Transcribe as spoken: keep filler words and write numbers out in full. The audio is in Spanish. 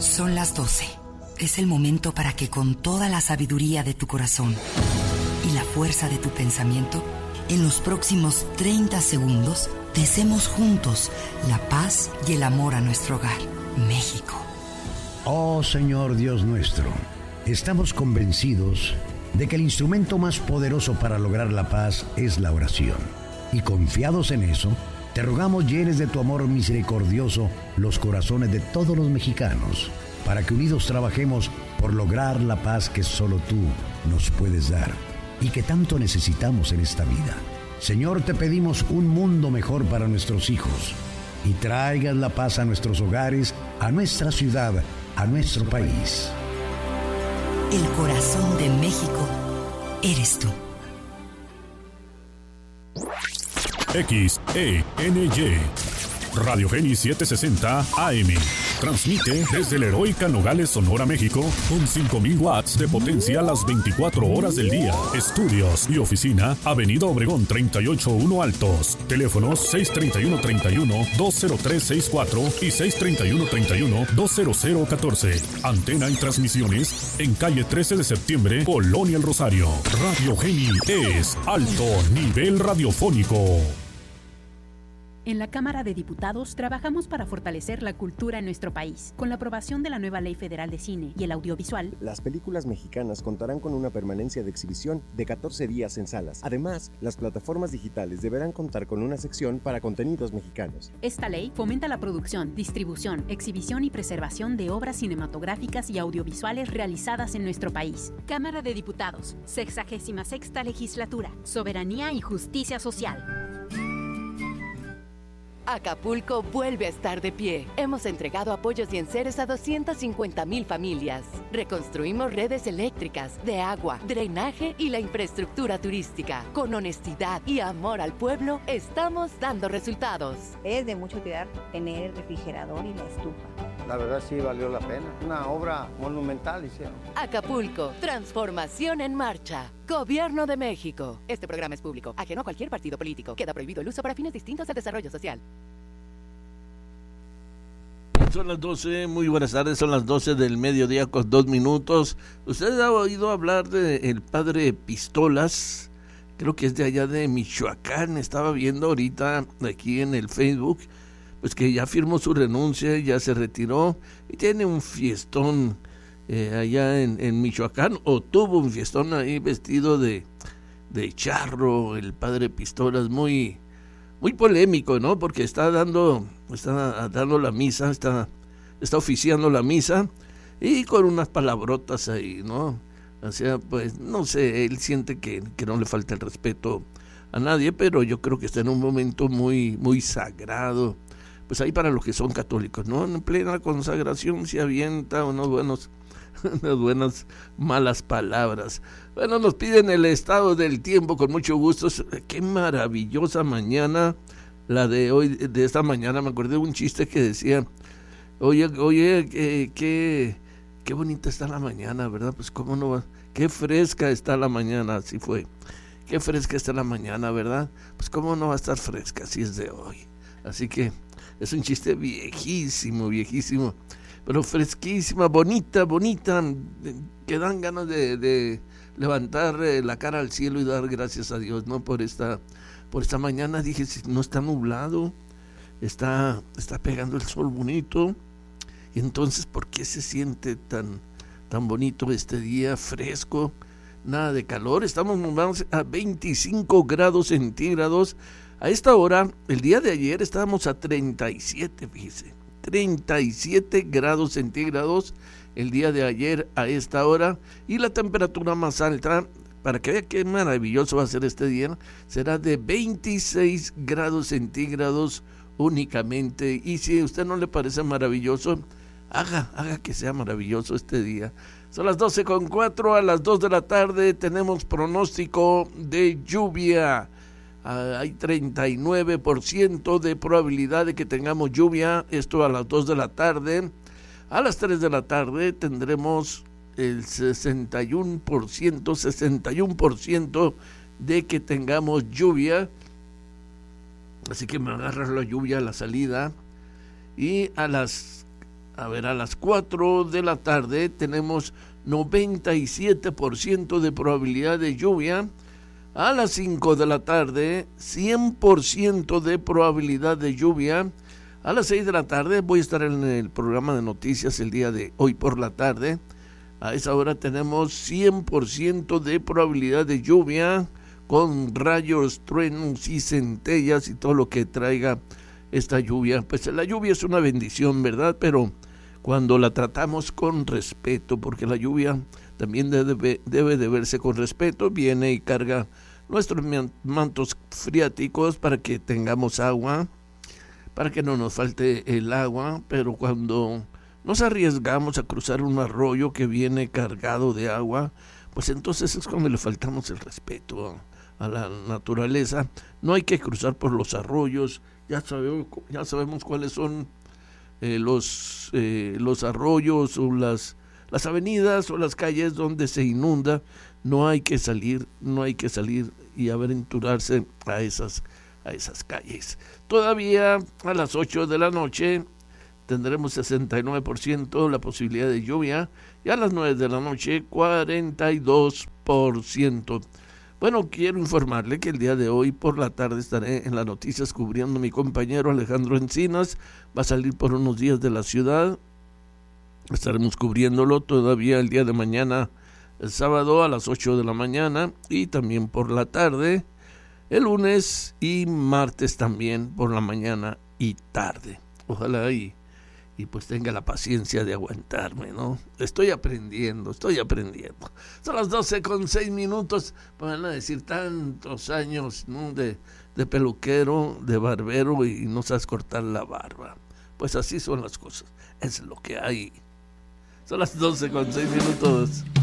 Son las doce. Es el momento para que con toda la sabiduría de tu corazón y la fuerza de tu pensamiento, en los próximos treinta segundos, deseemos juntos la paz y el amor a nuestro hogar, México. Oh Señor Dios nuestro, estamos convencidos de que el instrumento más poderoso para lograr la paz es la oración. Y confiados en eso, te rogamos llenes de tu amor misericordioso los corazones de todos los mexicanos, para que unidos trabajemos por lograr la paz que solo tú nos puedes dar y que tanto necesitamos en esta vida. Señor, te pedimos un mundo mejor para nuestros hijos y traigas la paz a nuestros hogares, a nuestra ciudad, a nuestro país. El corazón de México eres tú. X E N Y Radio Geni setecientos sesenta A M. Transmite desde la heroica Nogales, Sonora, México, con cinco mil watts de potencia las veinticuatro horas del día. Estudios y oficina, Avenida Obregón treinta y ocho uno Altos. Teléfonos seis treinta y uno treinta y uno dos cero tres sesenta y cuatro y seis treinta y uno treinta y uno dos cero cero catorce. Antena y transmisiones en calle trece de septiembre, Colonia El Rosario. Radio Geni es alto nivel radiofónico. En la Cámara de Diputados trabajamos para fortalecer la cultura en nuestro país. Con la aprobación de la nueva Ley Federal de Cine y el Audiovisual, las películas mexicanas contarán con una permanencia de exhibición de catorce días en salas. Además, las plataformas digitales deberán contar con una sección para contenidos mexicanos. Esta ley fomenta la producción, distribución, exhibición y preservación de obras cinematográficas y audiovisuales realizadas en nuestro país. Cámara de Diputados, sexagésima sexta Legislatura, Soberanía y Justicia Social. Acapulco vuelve a estar de pie. Hemos entregado apoyos y enseres a doscientas cincuenta mil familias. Reconstruimos redes eléctricas, de agua, drenaje y la infraestructura turística. Con honestidad y amor al pueblo, estamos dando resultados. Es de mucha utilidad tener el refrigerador y la estufa. La verdad sí valió la pena. Una obra monumental hicieron. Acapulco, transformación en marcha. Gobierno de México. Este programa es público, ajeno a cualquier partido político. Queda prohibido el uso para fines distintos al desarrollo social. Son las doce, muy buenas tardes, son las doce del mediodía con dos minutos. ¿Usted ha oído hablar del padre Pistolas? Creo que es de allá de Michoacán. Estaba viendo ahorita aquí en el Facebook, pues que ya firmó su renuncia, ya se retiró y tiene un fiestón eh, allá en, en Michoacán, o tuvo un fiestón ahí vestido de, de charro, el padre Pistolas, muy... muy polémico, ¿no? Porque está dando, está dando la misa, está, está oficiando la misa y con unas palabrotas ahí, ¿no? O sea, pues, no sé, él siente que, que no le falta el respeto a nadie, pero yo creo que está en un momento muy, muy sagrado. Pues ahí para los que son católicos, ¿no? En plena consagración se avienta unos buenos, unas buenas malas palabras. Bueno, nos piden el estado del tiempo con mucho gusto. Qué maravillosa mañana la de hoy, de esta mañana. Me acordé de un chiste que decía, oye, oye, eh, qué, qué bonita está la mañana, ¿verdad? Pues cómo no va, qué fresca está la mañana, así fue. Qué fresca está la mañana, ¿verdad? Pues cómo no va a estar fresca, si es de hoy. Así que es un chiste viejísimo, viejísimo, pero fresquísima, bonita, bonita, que dan ganas de... de levantar eh, la cara al cielo y dar gracias a Dios, ¿no? Por esta, por esta mañana. Dije, si no está nublado, está, está pegando el sol bonito, y entonces, ¿por qué se siente tan, tan bonito este día, fresco, nada de calor? Estamos vamos a veinticinco grados centígrados. A esta hora, el día de ayer estábamos a treinta y siete, fíjese, treinta y siete grados centígrados el día de ayer a esta hora, y la temperatura más alta, para que vea qué maravilloso va a ser este día, será de veintiséis grados centígrados únicamente. Y si a usted no le parece maravilloso, haga, haga que sea maravilloso este día. Son las doce con cuatro, a las dos de la tarde tenemos pronóstico de lluvia. Uh, hay treinta y nueve por ciento de probabilidad de que tengamos lluvia, esto a las dos de la tarde. A las tres de la tarde tendremos el sesenta y uno por ciento, sesenta y uno por ciento de que tengamos lluvia. Así que me agarras la lluvia a la salida. Y a las A ver, a las cuatro de la tarde tenemos noventa y siete por ciento de probabilidad de lluvia. A las cinco de la tarde, cien por ciento de probabilidad de lluvia. A las seis de la tarde voy a estar en el programa de noticias el día de hoy por la tarde. A esa hora tenemos cien por ciento de probabilidad de lluvia con rayos, truenos y centellas y todo lo que traiga esta lluvia. Pues la lluvia es una bendición, ¿verdad? Pero cuando la tratamos con respeto, porque la lluvia también debe, debe de verse con respeto, viene y carga nuestros mantos freáticos para que tengamos agua, para que no nos falte el agua, pero cuando nos arriesgamos a cruzar un arroyo que viene cargado de agua, pues entonces es cuando le faltamos el respeto a, a la naturaleza. No hay que cruzar por los arroyos, ya sabemos, ya sabemos cuáles son eh, los, eh, los arroyos o las, las avenidas o las calles donde se inunda. No hay que salir, no hay que salir y aventurarse a esas, a esas calles. Todavía a las ocho de la noche tendremos sesenta y nueve por ciento la posibilidad de lluvia y a las nueve de la noche cuarenta y dos por ciento. Bueno, quiero informarle que el día de hoy por la tarde estaré en las noticias cubriendo a mi compañero Alejandro Encinas. Va a salir por unos días de la ciudad. Estaremos cubriéndolo todavía el día de mañana, el sábado a las ocho de la mañana y también por la tarde, el lunes y martes también por la mañana y tarde. Ojalá y, y pues tenga la paciencia de aguantarme, ¿no? Estoy aprendiendo, estoy aprendiendo. Son las doce con seis minutos, van a decir tantos años, ¿no? de, de peluquero, de barbero y no sabes cortar la barba. Pues así son las cosas, es lo que hay. Son las doce con seis minutos.